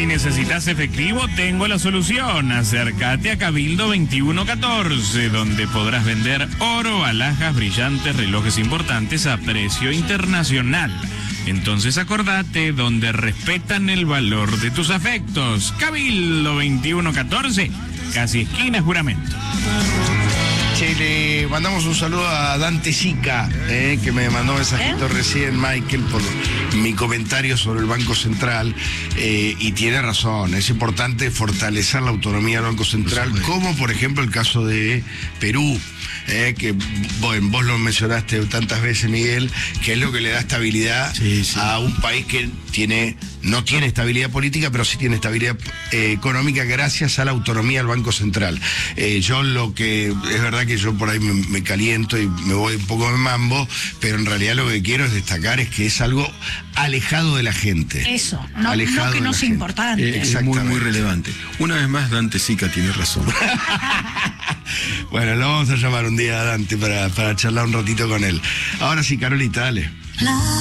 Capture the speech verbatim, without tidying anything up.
Si necesitas efectivo, tengo la solución. Acércate a Cabildo veintiuno catorce, donde podrás vender oro, alhajas, brillantes, relojes importantes a precio internacional. Entonces acordate, donde respetan el valor de tus afectos. Cabildo veintiuno catorce, casi esquina Juramento. Che, le mandamos un saludo a Dante Sica, eh, que me mandó un mensajito ¿Eh? recién, Michael, por mi comentario sobre el Banco Central, eh, y tiene razón, es importante fortalecer la autonomía del Banco Central, como por ejemplo el caso de Perú, eh, que bueno, vos lo mencionaste tantas veces, Miguel, que es lo que le da estabilidad sí, sí. a un país que tiene no tiene estabilidad política, pero sí tiene estabilidad eh, económica gracias a la autonomía del Banco Central. Eh, yo lo que, es verdad que yo por ahí me, me caliento y me voy un poco de mambo, pero en realidad lo que quiero es destacar es que es algo alejado de la gente. Eso, no, alejado no que no sea importante. Eh, es muy, muy relevante. Una vez más, Dante Sica tiene razón. Bueno, lo vamos a llamar un día a Dante para, para charlar un ratito con él. Ahora sí, Carolita, dale.